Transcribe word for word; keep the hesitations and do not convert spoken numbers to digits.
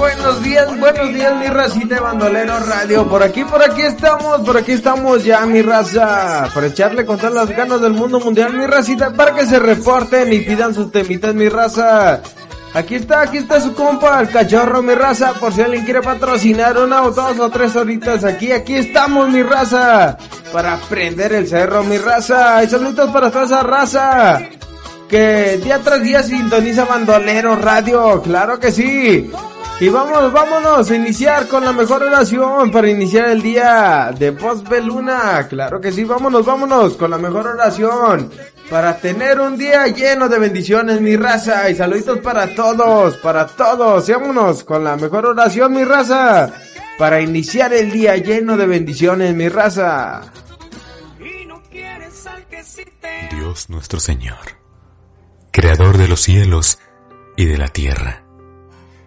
buenos días, buenos días mi racita de Bandolero Radio. Por aquí, por aquí estamos, por aquí estamos ya mi raza. Por echarle con todas las ganas del mundo mundial mi racita, para que se reporten y pidan sus temitas mi raza. Aquí está, aquí está su compa, el cachorro mi raza. Por si alguien quiere patrocinar una o dos o tres horitas aquí, aquí estamos mi raza. Para prender el cerro mi raza. Y saludos para toda esa raza que día tras día sintoniza Bandolero Radio, claro que sí. Y vamos, vámonos a iniciar con la mejor oración para iniciar el día de Voz Beluna, claro que sí, vámonos, vámonos con la mejor oración para tener un día lleno de bendiciones mi raza. Y saluditos para todos, para todos, y vámonos con la mejor oración mi raza para iniciar el día lleno de bendiciones mi raza. Dios nuestro Señor, Creador de los cielos y de la tierra,